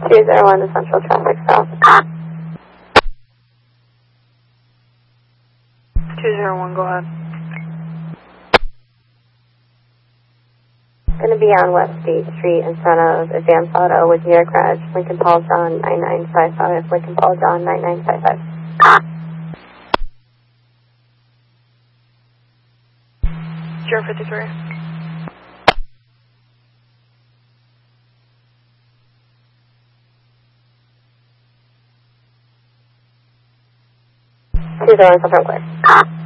201 to Central Traffic South. 201, go ahead. Going to be on West State Street in front of Advance Auto with New York Reg, Lincoln Paul John 9955, Lincoln Paul John 9955. 053. Two doors, front clear.